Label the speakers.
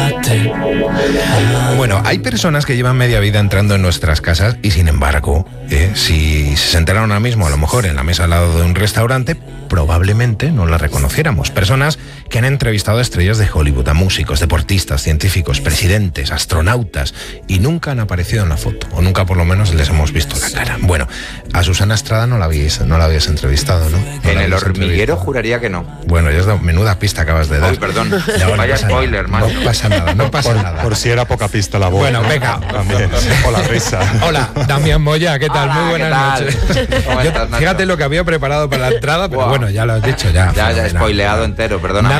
Speaker 1: late.
Speaker 2: Bueno, hay personas que llevan media vida entrando en nuestras casas y sin embargo, si se sentaran ahora mismo a lo mejor en la mesa al lado de un restaurante, probablemente no la reconociéramos. Personas que han entrevistado a estrellas de Hollywood, a músicos, deportistas, científicos, presidentes, astronautas y nunca han aparecido en la foto, o nunca por lo menos les hemos visto la cara. Bueno, a Susana Estrada no la habías entrevistado, ¿no?
Speaker 3: En El Hormiguero juraría que no.
Speaker 2: Bueno, ya es menuda pista acabas de dar.
Speaker 3: Uy, perdón. Vaya spoiler, man.
Speaker 2: No pasa nada, no pasa nada.
Speaker 4: Por si era poca pista la voz.
Speaker 2: Bueno, venga.
Speaker 4: También. O la risa.
Speaker 2: Hola, Damián Moya, ¿qué tal?
Speaker 3: Hola,
Speaker 2: muy buenas noches.
Speaker 3: ¿Cómo estás, Nacho?
Speaker 2: Fíjate lo que había preparado para la entrada, pero bueno, ya lo has dicho ya.
Speaker 3: Ya he spoileado entero, perdona.